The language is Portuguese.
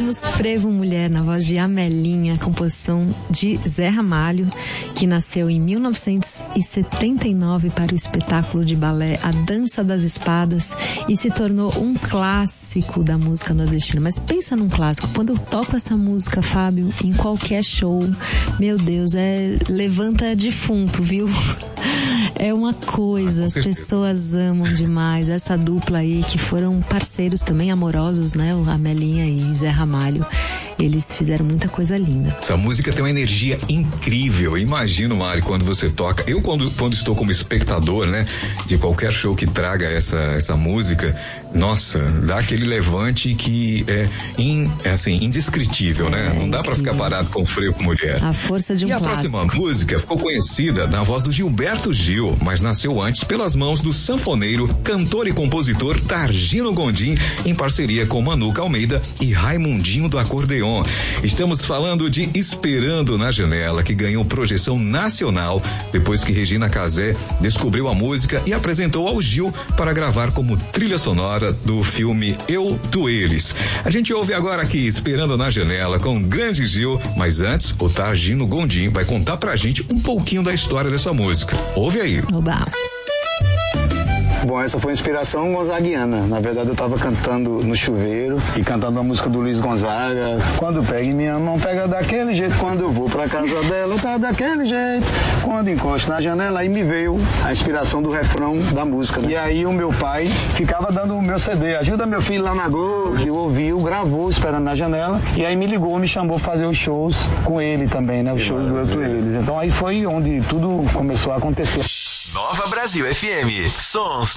ouvimos Frevo Mulher na voz de Amelinha, composição de Zé Ramalho, que nasceu em 1979 para o espetáculo de balé A Dança das Espadas e se tornou um clássico da música nordestina. Mas pensa num clássico, quando eu toco essa música, Fábio, em qualquer show, meu Deus, levanta defunto, viu? É uma coisa, as pessoas amam demais essa dupla aí, que foram parceiros também amorosos, né? O Amelinha e Zé Ramalho. Eles fizeram muita coisa linda. Essa música tem uma energia incrível. Imagino, Mari, quando você toca. Eu, quando estou como espectador, né, de qualquer show que traga essa música, nossa, dá aquele levante que é indescritível, né? Não dá pra ficar parado com Frevo Mulher. A força de um clássico. E a próxima música ficou conhecida na voz do Gilberto Gil, mas nasceu antes pelas mãos do sanfoneiro, cantor e compositor Targino Gondim, em parceria com Manuca Almeida e Raimundinho do Acordeon. Estamos falando de Esperando na Janela, que ganhou projeção nacional depois que Regina Casé descobriu a música e apresentou ao Gil para gravar como trilha sonora do filme Eu, Tu, Eles. A gente ouve agora aqui Esperando na Janela com o grande Gil, mas antes o Targino Gondim vai contar pra gente um pouquinho da história dessa música. Ouve aí. Oba. Bom, essa foi inspiração gonzaguiana. Na verdade, eu tava cantando no chuveiro e cantando uma música do Luiz Gonzaga. Quando pega em minha mão, pega daquele jeito. Quando eu vou pra casa dela, tá daquele jeito. Quando encosto na janela, aí me veio a inspiração do refrão da música, né? E aí o meu pai ficava dando o meu CD. Ajuda meu filho lá na Globo. Eu ouviu, gravou Esperando na Janela. E aí me ligou, me chamou pra fazer os shows com ele também, né? Os shows do Eu, Tu, Eles. Então aí foi onde tudo começou a acontecer. Nova Brasil FM. Sons